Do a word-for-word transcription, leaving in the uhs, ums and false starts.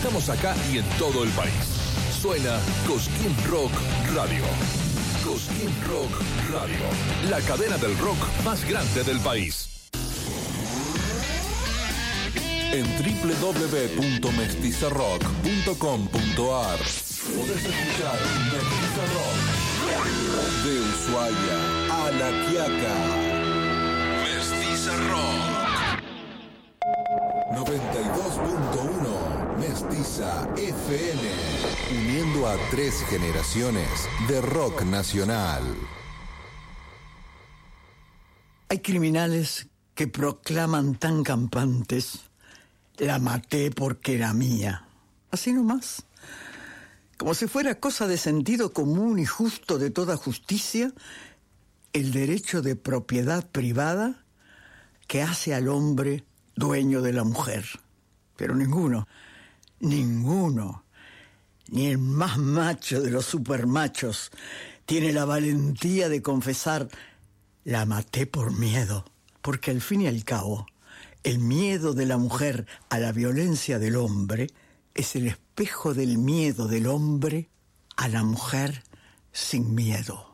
Estamos acá y en todo el país. Suena Cosquín Rock Radio. Cosquín Rock Radio. La cadena del rock más grande del país. En doble u doble u doble u punto mestiza rock punto com punto a r podés escuchar Mestiza Rock. De Ushuaia a La Quiaca. Mestiza Rock. noventa y dos punto uno Mestiza F M. Uniendo a tres generaciones de rock nacional. Hay criminales que proclaman tan campantes: la maté porque era mía. Así nomás. Como si fuera cosa de sentido común y justo de toda justicia, el derecho de propiedad privada que hace al hombre dueño de la mujer. Pero ninguno, ninguno, ni el más macho de los supermachos, tiene la valentía de confesar: la maté por miedo. Porque al fin y al cabo, el miedo de la mujer a la violencia del hombre es el espejo del miedo del hombre a la mujer sin miedo.